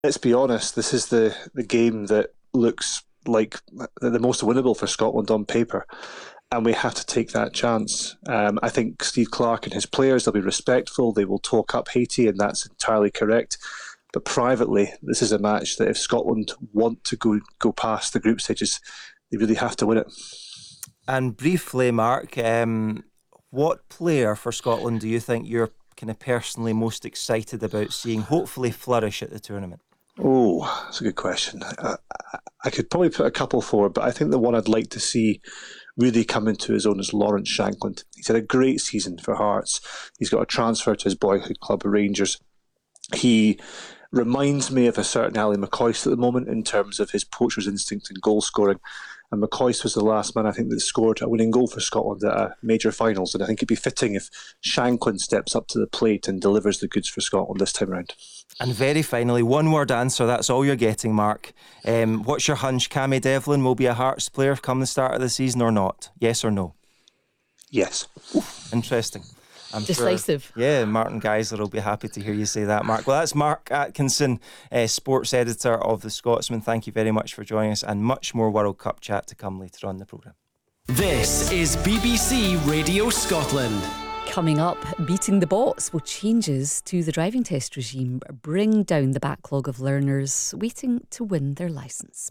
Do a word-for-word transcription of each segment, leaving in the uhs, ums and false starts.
let's be honest, this is the, the game that looks like the most winnable for Scotland on paper, and we have to take that chance. Um, I think Steve Clarke and his players, they'll be respectful, they will talk up Haiti, and that's entirely correct. But privately, this is a match that if Scotland want to go go past the group stages, they really have to win it. And briefly, Mark, um, what player for Scotland do you think you're kind of personally most excited about seeing hopefully flourish at the tournament? Oh, that's a good question. I, I could probably put a couple forward, but I think the one I'd like to see really come into his own is Lawrence Shankland. He's had a great season for Hearts. He's got a transfer to his boyhood club, Rangers. He reminds me of a certain Ali McCoist at the moment in terms of his poacher's instinct and goal scoring. And McCoist was the last man, I think, that scored a winning goal for Scotland at a major finals. And I think it'd be fitting if Shankland steps up to the plate and delivers the goods for Scotland this time around. And very finally, one word answer, that's all you're getting, Mark. Um, what's your hunch? Cammy Devlin will be a Hearts player come the start of the season or not? Yes or no? Yes. Oof, interesting. I'm Decisive. Sure, yeah, Martin Geisler will be happy to hear you say that, Mark. Well, that's Mark Atkinson, uh, sports editor of The Scotsman. Thank you very much for joining us, and much more World Cup chat to come later on the programme. This is B B C Radio Scotland. Coming up, beating the bots will changes to the driving test regime bring down the backlog of learners waiting to win their licence.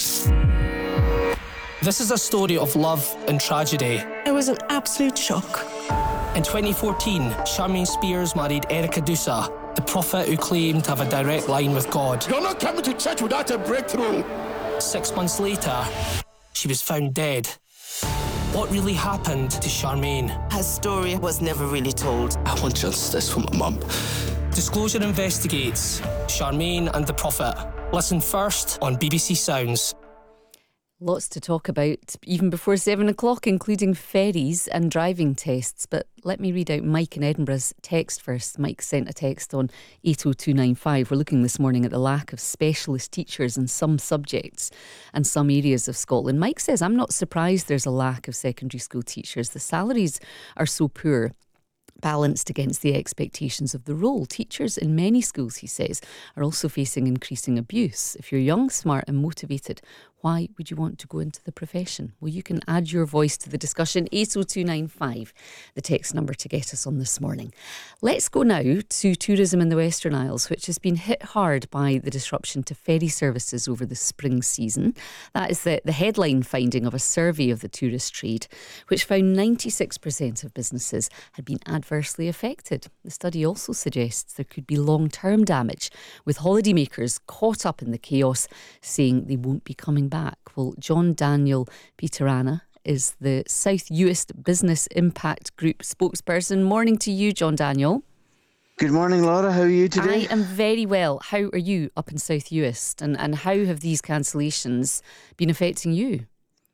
This is a story of love and tragedy. It was an absolute shock. In twenty fourteen, Charmaine Spears married Erica Dusa, the prophet who claimed to have a direct line with God. You're not coming to church without a breakthrough. Six months later, she was found dead. What really happened to Charmaine? Her story was never really told. I want justice for my mum. Disclosure investigates Charmaine and the prophet. Listen first on B B C Sounds. Lots to talk about, even before seven o'clock, including ferries and driving tests. But let me read out Mike in Edinburgh's text first. Mike sent a text on eight oh two nine five. We're looking this morning at the lack of specialist teachers in some subjects and some areas of Scotland. Mike says, I'm not surprised there's a lack of secondary school teachers. The salaries are so poor, balanced against the expectations of the role. Teachers in many schools, he says, are also facing increasing abuse. If you're young, smart and motivated, why would you want to go into the profession? Well, you can add your voice to the discussion, eight oh two nine five, the text number to get us on this morning. Let's go now to tourism in the Western Isles, which has been hit hard by the disruption to ferry services over the spring season. That is the, the headline finding of a survey of the tourist trade, which found ninety-six percent of businesses had been adversely affected. The study also suggests there could be long-term damage, with holidaymakers caught up in the chaos, saying they won't be coming back. Well, John Daniel Peterana is the South Uist Business Impact Group spokesperson. Morning to you, John Daniel. Good morning, Laura. How are you today? I am very well. How are you up in South Uist, and, and how have these cancellations been affecting you?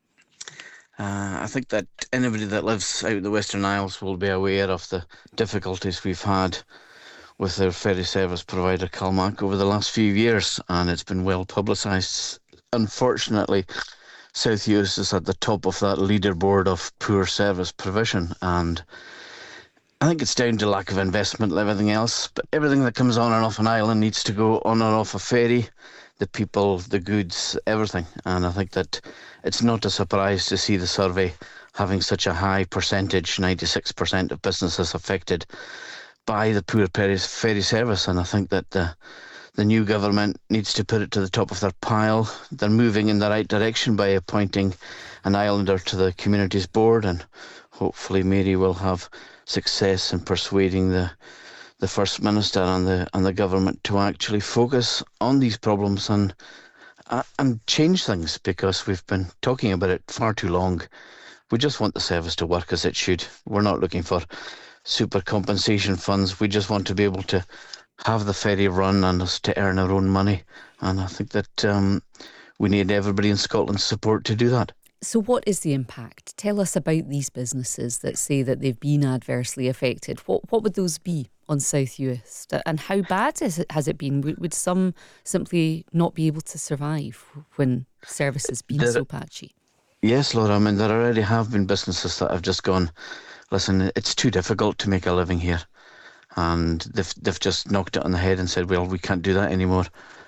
Uh, I think that anybody that lives out in the Western Isles will be aware of the difficulties we've had with our ferry service provider Calmac over the last few years, and it's been well publicised. Unfortunately, South Uist is at the top of that leaderboard of poor service provision, and I think it's down to lack of investment and everything else, but everything that comes on and off an island needs to go on and off a ferry, the people, the goods, everything. And I think that it's not a surprise to see the survey having such a high percentage, ninety-six percent of businesses affected by the poor ferry service. And I think that the The new government needs to put it to the top of their pile. They're moving in the right direction by appointing an islander to the communities board, and hopefully Mary will have success in persuading the the First Minister and the and the government to actually focus on these problems and uh, and change things, because we've been talking about it far too long. We just want the service to work as it should. We're not looking for super compensation funds. We just want to be able to have the ferry run and us to earn our own money. And I think that um, we need everybody in Scotland's support to do that. So what is the impact? Tell us about these businesses that say that they've been adversely affected. What what would those be on South Uist? And how bad is it, has it been? Would, would some simply not be able to survive when service has been there, so patchy? Yes, Laura. I mean, there already have been businesses that have just gone, listen, it's too difficult to make a living here. And they've, they've just knocked it on the head and said, well, we can't do that anymore.